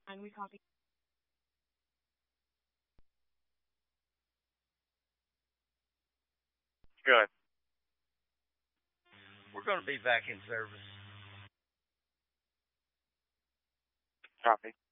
And we copy. Good. We're going to be back in service. Copy.